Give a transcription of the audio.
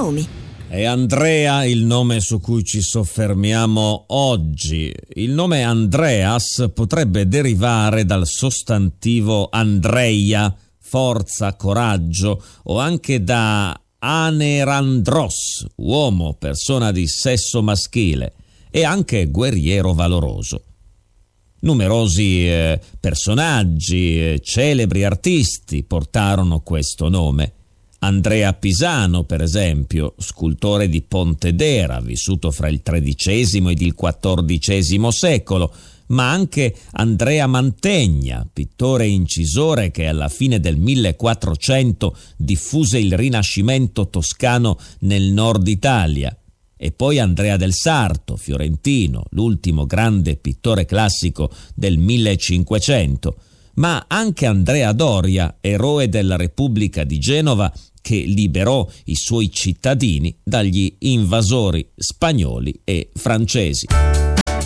nomi. È Andrea il nome su cui ci soffermiamo oggi. Il nome Andreas potrebbe derivare dal sostantivo Andreia, forza, coraggio, o anche da anerandros, uomo, persona di sesso maschile, e anche guerriero valoroso. Numerosi personaggi, celebri artisti portarono questo nome. Andrea Pisano, per esempio, scultore di Pontedera, vissuto fra il XIII ed il XIV secolo, ma anche Andrea Mantegna, pittore e incisore che alla fine del 1400 diffuse il Rinascimento toscano nel nord Italia. E poi Andrea del Sarto, fiorentino, l'ultimo grande pittore classico del 1500, ma anche Andrea Doria, eroe della Repubblica di Genova, che liberò i suoi cittadini dagli invasori spagnoli e francesi.